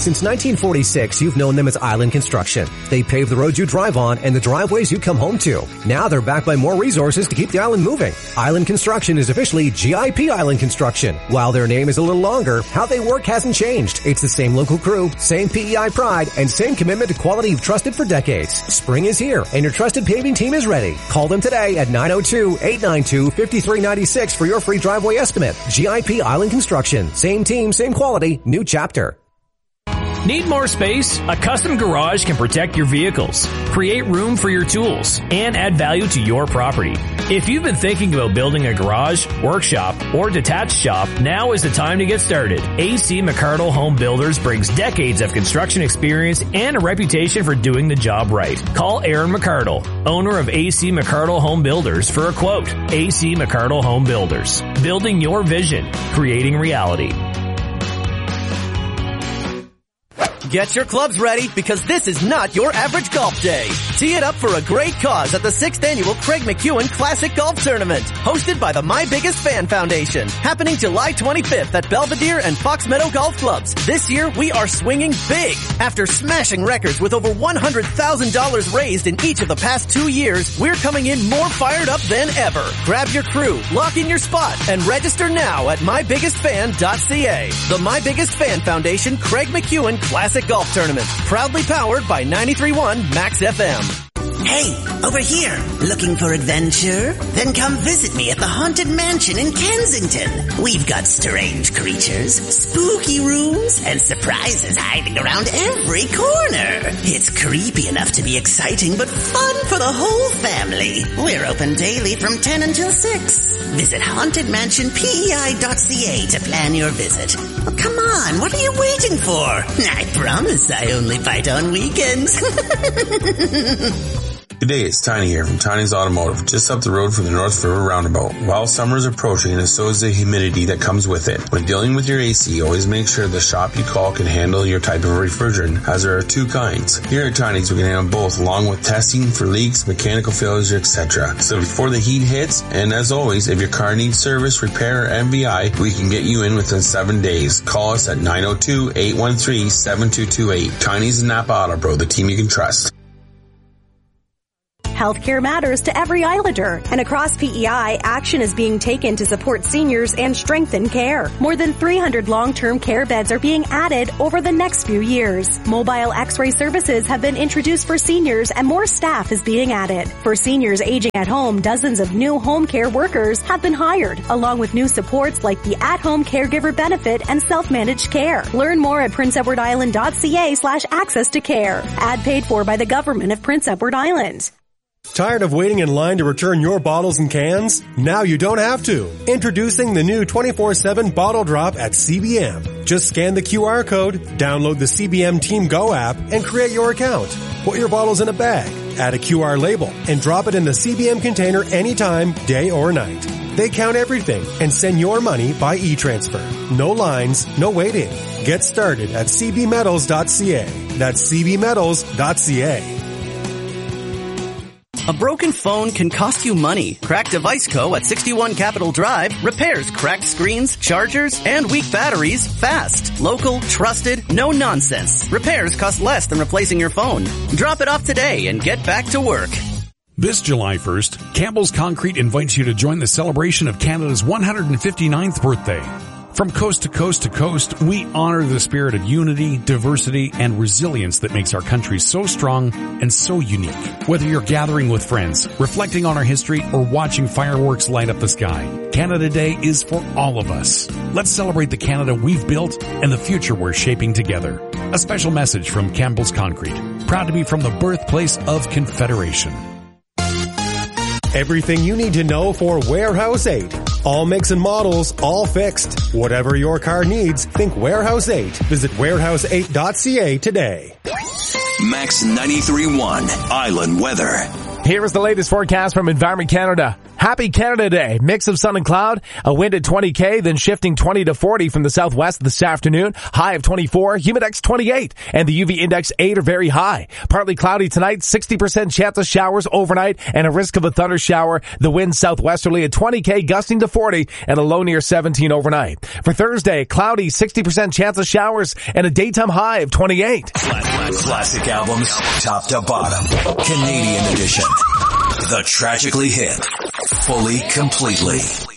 Since 1946, you've known them as Island Construction. They pave the roads you drive on and the driveways you come home to. Now they're backed by more resources to keep the island moving. Island Construction is officially GIP Island Construction. While their name is a little longer, how they work hasn't changed. It's the same local crew, same PEI pride, and same commitment to quality you've trusted for decades. Spring is here, and your trusted paving team is ready. Call them today at 902-892-5396 for your free driveway estimate. GIP Island Construction. Same team, same quality, new chapter. Need more space? A custom garage can protect your vehicles, create room for your tools, and add value to your property. If you've been thinking about building a garage, workshop, or detached shop, now is the time to get started. AC McCardle Home Builders brings decades of construction experience and a reputation for doing the job right. Call Aaron McCardle, owner of AC McCardle Home Builders, for a quote. AC McCardle Home Builders. Building your vision, creating reality. Get your clubs ready because this is not your average golf day. Tee it up for a great cause at the 6th Annual Craig McEwen Classic Golf Tournament, hosted by the My Biggest Fan Foundation, happening July 25th at Belvedere and Fox Meadow Golf Clubs. This year, we are swinging big. After smashing records with over $100,000 raised in each of the past 2 years, we're coming in more fired up than ever. Grab your crew, lock in your spot, and register now at mybiggestfan.ca. The My Biggest Fan Foundation Craig McEwen Classic Golf Tournament, proudly powered by 93.1 Max FM. Hey, over here, looking for adventure? Then come visit me at the Haunted Mansion in Kensington. We've got strange creatures, spooky rooms, and surprises hiding around every corner. It's creepy enough to be exciting, but fun for the whole family. We're open daily from 10 until 6. Visit hauntedmansionpei.ca to plan your visit. Oh, come on, what are you waiting for? I promise I only bite on weekends. Good day, it's Tiny here from Tiny's Automotive, just up the road from the North River Roundabout. While summer is approaching, and so is the humidity that comes with it. When dealing with your AC, always make sure the shop you call can handle your type of refrigerant, as there are two kinds. Here at Tiny's, we can handle both, along with testing for leaks, mechanical failures, etc. So before the heat hits, and as always, if your car needs service, repair, or MVI, we can get you in within 7 days. Call us at 902-813-7228. Tiny's and Napa Auto Pro, the team you can trust. Healthcare matters to every Islander, and across PEI, action is being taken to support seniors and strengthen care. More than 300 long-term care beds are being added over the next few years. Mobile X-ray services have been introduced for seniors, and more staff is being added. For seniors aging at home, dozens of new home care workers have been hired, along with new supports like the at-home caregiver benefit and self-managed care. Learn more at princeedwardisland.ca/access to care. Ad paid for by the government of Prince Edward Island. Tired of waiting in line to return your bottles and cans? Now you don't have to. Introducing the new 24/7 bottle drop at CBM. Just scan the QR code, download the CBM Team Go app, and create your account. Put your bottles in a bag, add a QR label, and drop it in the CBM container anytime, day or night. They count everything and send your money by e-transfer. No lines, no waiting. Get started at cbmetals.ca. That's cbmetals.ca. A broken phone can cost you money. Cracked Device Co. at 61 Capitol Drive repairs cracked screens, chargers, and weak batteries fast. Local, trusted, no nonsense. Repairs cost less than replacing your phone. Drop it off today and get back to work. This July 1st, Campbell's Concrete invites you to join the celebration of Canada's 159th birthday. From coast to coast to coast, we honor the spirit of unity, diversity, and resilience that makes our country so strong and so unique. Whether you're gathering with friends, reflecting on our history, or watching fireworks light up the sky, Canada Day is for all of us. Let's celebrate the Canada we've built and the future we're shaping together. A special message from Campbell's Concrete, proud to be from the birthplace of Confederation. Everything you need to know for Warehouse 8. All makes and models, all fixed. Whatever your car needs, think Warehouse 8. Visit warehouse8.ca today. Max 93.1 Island Weather. Here is the latest forecast from Environment Canada. Happy Canada Day. Mix of sun and cloud. A wind at 20k, then shifting 20 to 40 from the southwest this afternoon. High of 24. Humidex 28. And the UV index 8 or very high. Partly cloudy tonight. 60% chance of showers overnight and a risk of a thunder shower. The wind southwesterly at 20k, gusting to 40 and a low near 17 overnight. For Thursday, cloudy, 60% chance of showers and a daytime high of 28. Classic albums, top to bottom. Canadian edition. The Tragically Hip. Fully, completely.